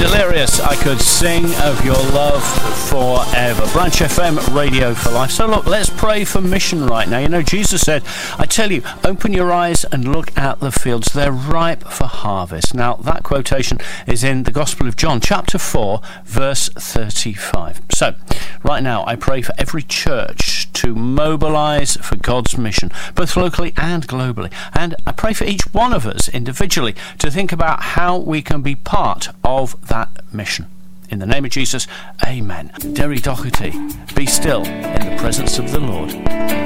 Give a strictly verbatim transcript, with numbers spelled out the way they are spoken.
Delirious, I could sing of your love forever. Branch F M, Radio for Life. So look, let's pray for mission right now. You know, Jesus said, I tell you, open your eyes and look at the fields. They're ripe for harvest. Now, that quotation is in the Gospel of John, chapter four, verse thirty-five. So, right now, I pray for every church to mobilize for God's mission, both locally and globally. And I pray for each one of us individually to think about how we can be part of that mission. In the name of Jesus, amen. Derry Doherty, be still in the presence of the Lord.